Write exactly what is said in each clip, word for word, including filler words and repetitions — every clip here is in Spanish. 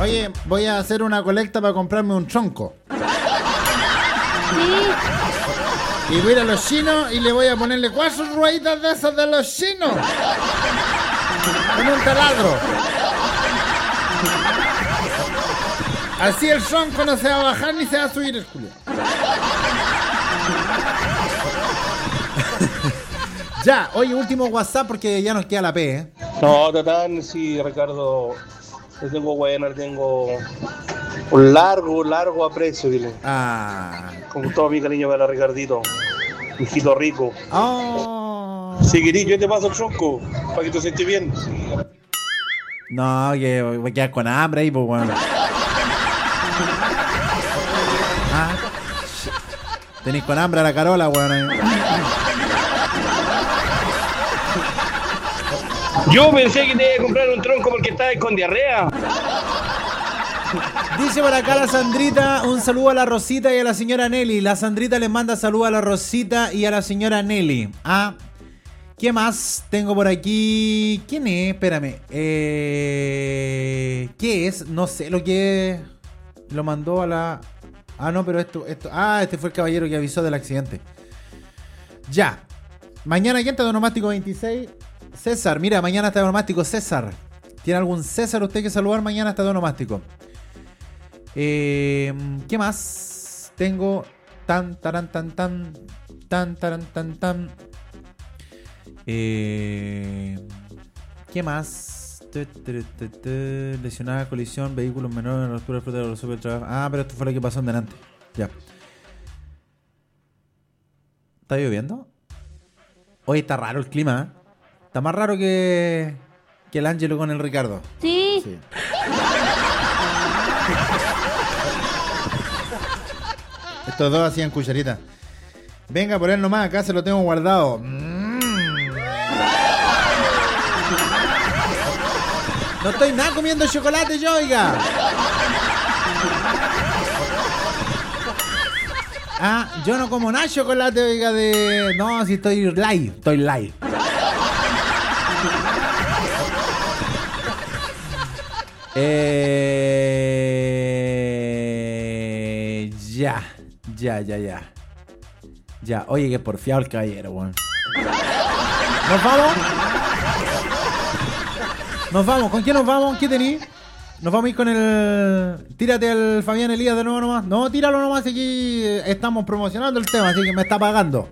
Oye, voy a hacer una colecta para comprarme un tronco. Sí. Y voy a ir a los chinos y le voy a ponerle cuatro rueditas de esas de los chinos. Con un taladro. Así el tronco no se va a bajar ni se va a subir el culo. Ya, oye, último WhatsApp porque ya nos queda la P, ¿eh? No, Tatán, sí, Ricardo. Le tengo buena, le tengo un largo, largo aprecio, dile. Ah. Con todo mi cariño para Ricardito. Hijito rico. Oh. Si querís, yo te paso el tronco para que te sientas bien. No, que voy a quedar con hambre ahí, pues, bueno. Ah. Tenéis con hambre a la Carola, weón. Yo pensé que te iba a comprar un tronco porque estabas con diarrea. Dice por acá la Sandrita, un saludo a la Rosita y a la señora Nelly. La Sandrita le manda saludo a la Rosita y a la señora Nelly. Ah, ¿qué más tengo por aquí? ¿Quién es? Espérame. Eh, ¿Qué es? No sé lo que es. Lo mandó a la... Ah, no, pero esto, esto... Ah, este fue el caballero que avisó del accidente. Ya. Mañana, ¿quién está de onomástico veintiséis? César, mira, mañana está de onomástico César. ¿Tiene algún César usted que saludar? Mañana está de onomástico. Eh, ¿Qué más? Tengo tan, taran, tan, tan, tan, taran, tan, tan. Eh, ¿Qué más? Lesionada, colisión, vehículos menores, ruptura de fruta de los super trabajo. Ah, pero esto fue lo que pasó en delante. Ya. ¿Está lloviendo? Hoy está raro el clima, ¿eh? Está más raro que, que el Ángelo con el Ricardo. Sí. Sí. Estos dos hacían cucharita. Venga, por él nomás, acá se lo tengo guardado. Mm. No estoy nada comiendo chocolate yo, oiga. Ah, yo no como nada chocolate, oiga, de... No, si estoy light, estoy light. Eh... Ya, ya, ya, ya. Ya, oye, que porfiado el caballero, weón. ¿Nos vamos? Nos vamos, ¿con quién nos vamos? ¿Qué tení? Nos vamos a ir con el... Tírate al Fabián Elías de nuevo nomás. No, tíralo nomás, aquí estamos promocionando el tema, así que me está pagando.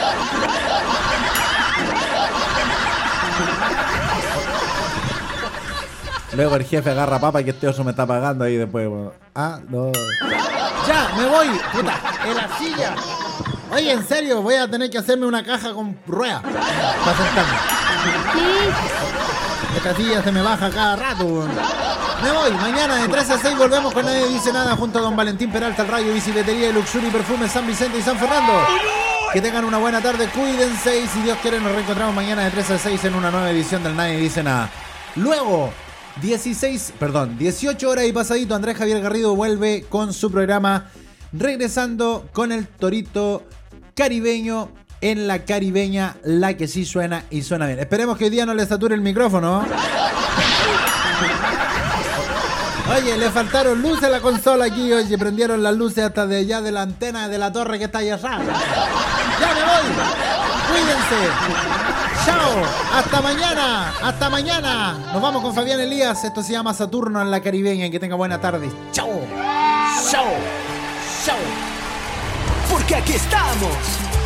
Luego el jefe agarra papa y que este oso me está pagando ahí después. Bueno. Ah, no. Ya, me voy, puta, en la silla. Oye, en serio, voy a tener que hacerme una caja con ruedas para sentarme. Sí. Esta silla se me baja cada rato. Me voy, mañana de tres a seis volvemos con Nadie Dice Nada junto a don Valentín Peralta, el Rayo, Bicicletería de Luxury, Perfumes San Vicente y San Fernando. Que tengan una buena tarde, cuídense y si Dios quiere nos reencontramos mañana de tres a seis en una nueva edición del Nadie Dice Nada. Luego... dieciséis, perdón, dieciocho horas y pasadito, Andrés Javier Garrido vuelve con su programa regresando con el torito caribeño en la caribeña, la que sí suena y suena bien. Esperemos que hoy día no le sature el micrófono. Oye, le faltaron luces a la consola aquí, oye, prendieron las luces hasta de allá de la antena de la torre que está allá atrás. Ya me voy, cuídense. Chao, hasta mañana, hasta mañana. Nos vamos con Fabián Elías. Esto se llama Saturno en la caribeña. Que tenga buena tarde. Chao, chao, chao. Porque aquí estamos.